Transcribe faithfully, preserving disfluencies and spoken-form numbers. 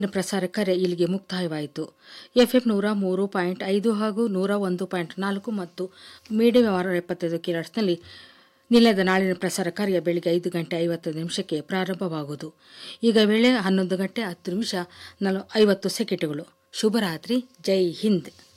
ಪ್ರಸಾರ ಕಾರ್ಯ ಇಲ್ಲಿಗೆ ಮುಕ್ತಾಯವಾಯಿತು. ಎಫ್ಎಂ ನೂರ ಮೂರು ಪಾಯಿಂಟ್ ಐದು ಹಾಗೂ ನೂರ ಒಂದು ಪಾಯಿಂಟ್ ನಾಲ್ಕು ಮತ್ತು ಮೀಡಿಯಂ ಆರು ಎಪ್ಪತ್ತೈದು ಕಿಲೋಹರ್ಟ್ಜ್ನಲ್ಲಿ ನಿಲಯದ ನಾಳಿನ ಪ್ರಸಾರ ಕಾರ್ಯ ಬೆಳಿಗ್ಗೆ ಐದು ಗಂಟೆ ಐವತ್ತು ನಿಮಿಷಕ್ಕೆ ಪ್ರಾರಂಭವಾಗುವುದು. ಈಗ ವೇಳೆ ಹನ್ನೊಂದು ಗಂಟೆ ಹತ್ತು ನಿಮಿಷ ನಲ ಐವತ್ತು ಸೆಕೆಂಡುಗಳು. ಶುಭರಾತ್ರಿ. ಜೈ ಹಿಂದ್.